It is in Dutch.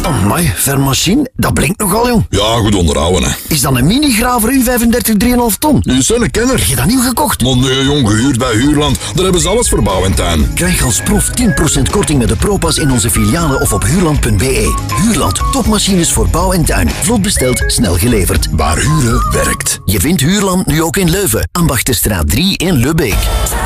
Amai, vermachine, dat blinkt nogal, jong. Ja, goed onderhouden, hè. Is dat een mini-graver U35 3,5 ton? Je is een kenner. Heb je dat nieuw gekocht? Maar nee, jong, gehuurd bij Huurland. Daar hebben ze alles voor bouw en tuin. Krijg als proef 10% korting met de ProPass in onze filialen of op huurland.be. Huurland, topmachines voor bouw en tuin. Vlot besteld, snel geleverd. Waar huren werkt. Je vindt Huurland nu ook in Leuven, Ambachtenstraat 3 in Lubbeek.